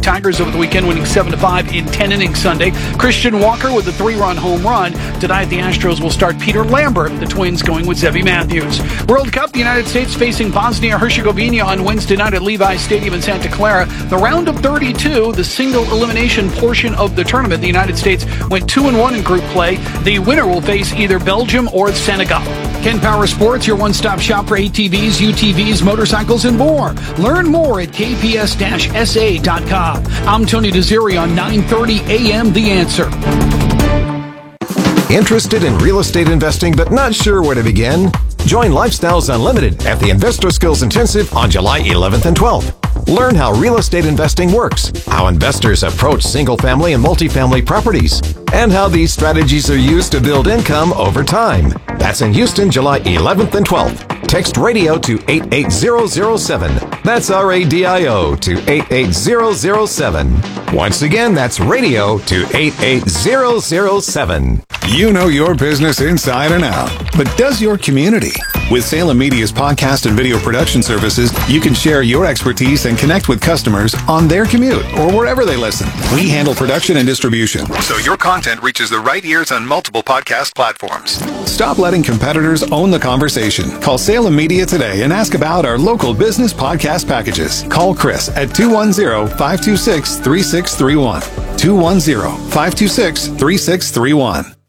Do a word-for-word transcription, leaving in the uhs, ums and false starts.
Detroit Tigers over the weekend, winning seven to five in ten innings Sunday. Christian Walker with a three-run home run. Tonight, the Astros will start Peter Lambert. The Twins going with Zevi Matthews. World Cup, the United States facing Bosnia-Herzegovina on Wednesday night at Levi Stadium in Santa Clara. The round of thirty-two, the single elimination portion of the tournament. The United States went two and one in group play. The winner will face either Belgium or Senegal. Ken Power Sports, your one-stop shop for A T Vs, U T Vs, motorcycles, and more. Learn more at k p s dash s a dot com. I'm Tony Desiri on nine thirty a m The Answer. Interested in real estate investing but not sure where to begin? Join Lifestyles Unlimited at the Investor Skills Intensive on July eleventh and twelfth. Learn how real estate investing works, how investors approach single-family and multifamily properties, and how these strategies are used to build income over time. That's in Houston, July eleventh and twelfth. Text radio to eight eight zero zero seven. That's R A D I O to eight eight zero zero seven. Once again, that's radio to eight eight zero zero seven. You know your business inside and out, but does your community? With Salem Media's podcast and video production services, you can share your expertise and connect with customers on their commute or wherever they listen. We handle production and distribution, so your content reaches the right ears on multiple podcast platforms. Stop letting competitors own the conversation. Call Salem Media today and ask about our local business podcast packages. Call Chris at two one zero, five two six, three six three one. two one zero, five two six, three six three one.